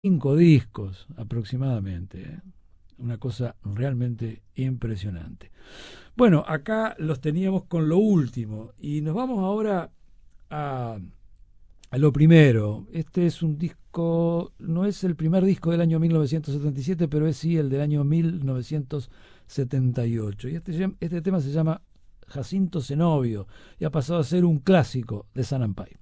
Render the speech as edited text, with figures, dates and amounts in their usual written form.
5 discos aproximadamente, ¿eh? Una cosa realmente impresionante. Bueno, acá los teníamos con lo último y nos vamos ahora a, a lo primero. Este es un disco, no es el primer disco del año 1977, pero es sí el del año 1978. Y este tema se llama Jacinto Zenobio y ha pasado a ser un clásico de San Ampay.